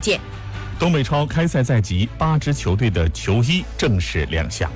见。 东北超开赛在即，8支球队的球衣正式亮相。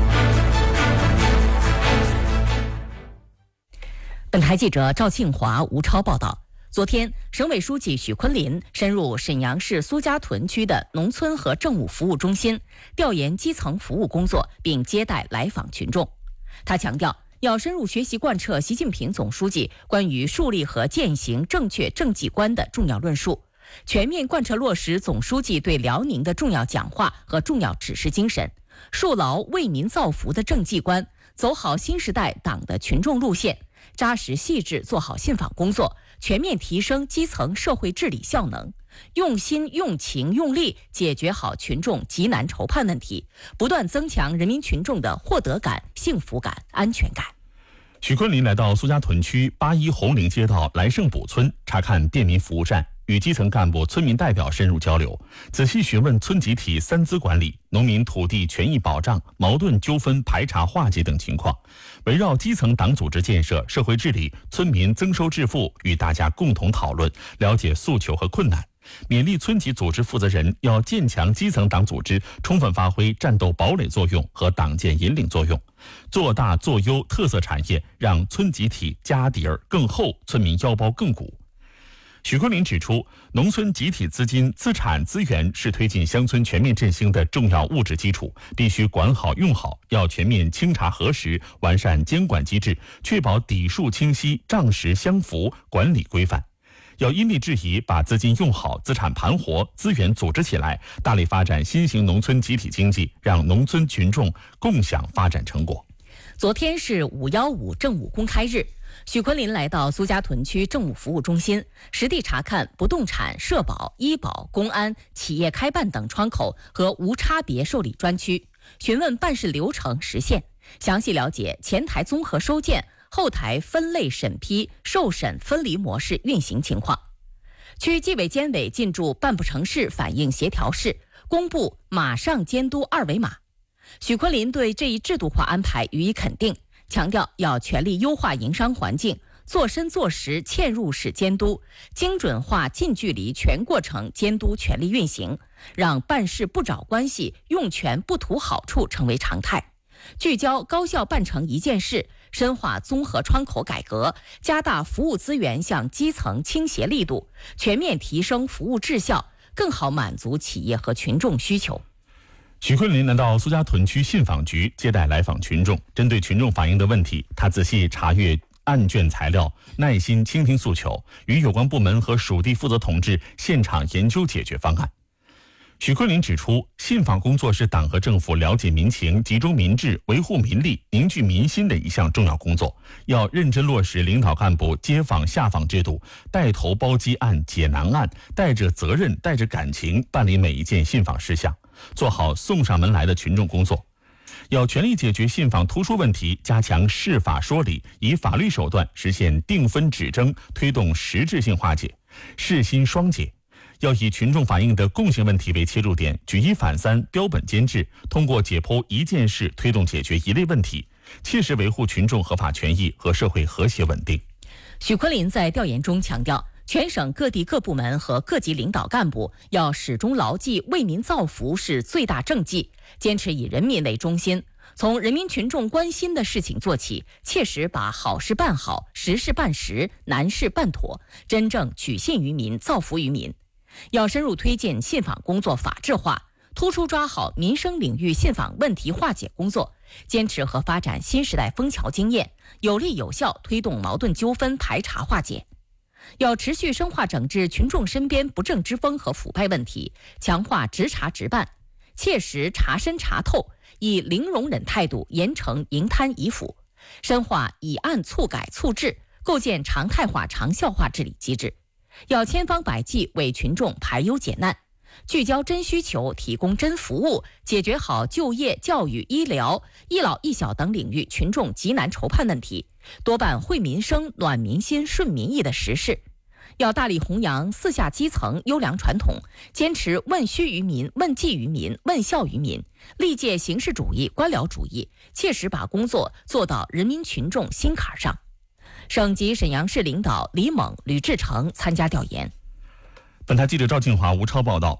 本台记者赵庆华、吴超报道。昨天，省委书记许昆林深入沈阳市苏家屯区的农村和政务服务中心，调研基层服务工作，并接待来访群众。他强调，要深入学习贯彻习近平总书记关于树立和践行正确政绩观的重要论述，全面贯彻落实总书记对辽宁的重要讲话和重要指示精神，树牢为民造福的政绩观，走好新时代党的群众路线，扎实细致做好信访工作，全面提升基层社会治理效能，用心、用情、用力解决好群众急难愁盼问题，不断增强人民群众的获得感、幸福感、安全感。 许昆林来到苏家屯区81红陵街道来胜堡村，查看便民服务站，与基层干部、村民代表深入交流，仔细询问村集体3资管理、农民土地权益保障、矛盾纠纷排查化解等情况，围绕基层党组织建设、社会治理、村民增收致富与大家共同讨论，了解诉求和困难，勉励村级组织负责人要坚强基层党组织，充分发挥战斗堡垒作用和党建引领作用，做大做优特色产业，让村集体家底儿更厚，村民腰包更鼓。许昆林指出，农村集体资金、资产、资源是推进乡村全面振兴的重要物质基础，必须管好用好，要全面清查核实，完善监管机制，确保底数清晰、账实相符，管理规范。要因地制宜把资金用好，资产盘活，资源组织起来，大力发展新型农村集体经济，让农村群众共享发展成果。 昨天是515政务公开日，许昆林来到苏家屯区政务服务中心，实地查看不动产、社保、医保、公安、企业开办等窗口和无差别受理专区，询问办事流程实现，详细了解前台综合收件、后台分类审批、受审分离模式运行情况。区纪委监委进驻办不成事反映协调室，公布马上监督2维码。许昆林对这一制度化安排予以肯定，强调要全力优化营商环境，做深做实嵌入式监督，精准化近距离全过程监督全力运行，让办事不找关系、用权不图好处成为常态。聚焦高效办成一件事，深化综合窗口改革，加大服务资源向基层倾斜力度，全面提升服务质效，更好满足企业和群众需求。 许昆林来到苏家屯区信访局接待来访群众，针对群众反映的问题，他仔细查阅案卷材料，耐心倾听诉求，与有关部门和属地负责同志现场研究解决方案。许昆林指出，信访工作是党和政府了解民情、集中民智、维护民利、凝聚民心的一项重要工作，要认真落实领导干部接访下访制度，带头包机案、解难案，带着责任、带着感情办理每一件信访事项，做好送上门来的群众工作。要全力解决信访突出问题，加强释法说理，以法律手段实现定分止争，推动实质性化解，事心双解。要以群众反映的共性问题为切入点，举一反三，标本兼治，通过解剖一件事推动解决一类问题，切实维护群众合法权益和社会和谐稳定。 许昆林在调研中强调，全省各地各部门和各级领导干部要始终牢记为民造福是最大政绩，坚持以人民为中心，从人民群众关心的事情做起，切实把好事办好，实事办实，难事办妥，真正取信于民，造福于民。要深入推进信访工作法治化，突出抓好民生领域信访问题化解工作，坚持和发展新时代枫桥经验，有力有效推动矛盾纠纷排查化解。要持续深化整治群众身边不正之风和腐败问题，强化直查直办，切实查深查透，以零容忍态度严惩营贪遗腐，深化以案促改促治，构建常态化长效化治理机制。要千方百计为群众排忧解难，聚焦真需求，提供真服务，解决好就业、教育、医疗、一老一小等领域群众急难愁盼问题，多办惠民生、暖民心、顺民意的实事。要大力弘扬四下基层优良传统，坚持问需于民、问计于民、问效于民，力戒形式主义、官僚主义，切实把工作做到人民群众心坎上。省级沈阳市领导李猛、吕志成参加调研。 本台记者赵庆华、吴超报道。